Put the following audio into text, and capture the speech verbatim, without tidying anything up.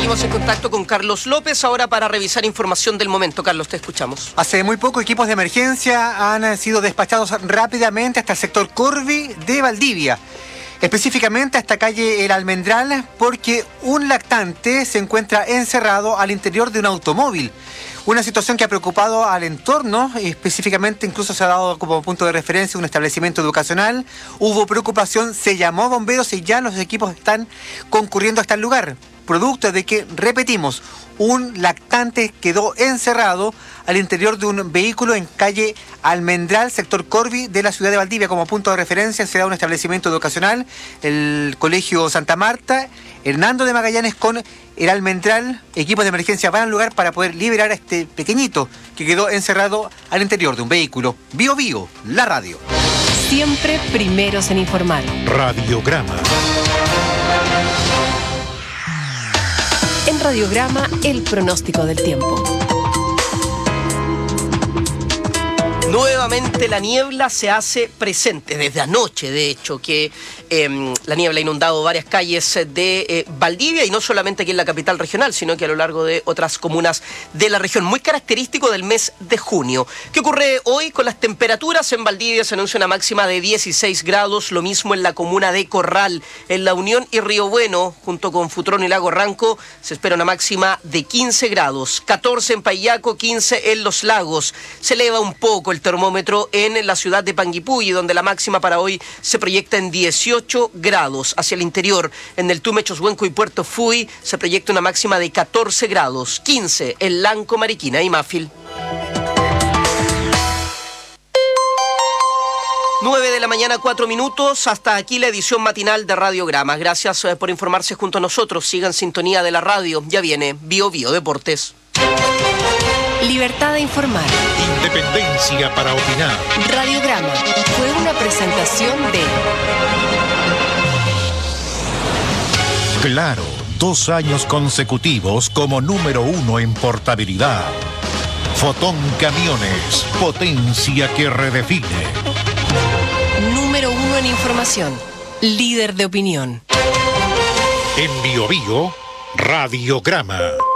Seguimos en contacto con Carlos López, ahora para revisar información del momento. Carlos, te escuchamos. Hace muy poco, equipos de emergencia han sido despachados rápidamente hasta el sector Corvi de Valdivia. Específicamente hasta calle El Almendral, porque un lactante se encuentra encerrado al interior de un automóvil. Una situación que ha preocupado al entorno, específicamente incluso se ha dado como punto de referencia un establecimiento educacional. Hubo preocupación, se llamó a bomberos y ya los equipos están concurriendo hasta el lugar. Producto de que, repetimos, un lactante quedó encerrado al interior de un vehículo en calle Almendral, sector Corvi de la ciudad de Valdivia. Como punto de referencia se da un establecimiento educacional, el Colegio Santa Marta, Hernando de Magallanes con el Almendral. Equipos de emergencia van al lugar para poder liberar a este pequeñito que quedó encerrado al interior de un vehículo. Bio Bio, la radio. Siempre primeros en informar. Radiograma. En Radiograma, el pronóstico del tiempo. Nuevamente la niebla se hace presente, desde anoche de hecho, que eh, la niebla ha inundado varias calles de eh, Valdivia, y no solamente aquí en la capital regional, sino que a lo largo de otras comunas de la región. Muy característico del mes de junio. ¿Qué ocurre hoy con las temperaturas? En Valdivia se anuncia una máxima de dieciséis grados, lo mismo en la comuna de Corral. En La Unión y Río Bueno, junto con Futrón y Lago Ranco, se espera una máxima de quince grados, catorce en Payaco, quince en Los Lagos. Se eleva un poco el termómetro en la ciudad de Panguipulli, donde la máxima para hoy se proyecta en dieciocho grados. Hacia el interior, en el Tume, Choshuenco y Puerto Fui, se proyecta una máxima de catorce grados, quince en Lanco, Mariquina y Mafil. nueve de la mañana, cuatro minutos. Hasta aquí la edición matinal de Radiograma. Gracias eh, por informarse junto a nosotros. Sigan sintonía de la radio. Ya viene Bio Bio Deportes. Libertad de informar. Independencia para opinar. Radiograma fue una presentación de Claro, dos años consecutivos como número uno en portabilidad. Fotón Camiones, potencia que redefine. Número uno en información, líder de opinión. En Bio Bio, Radiograma.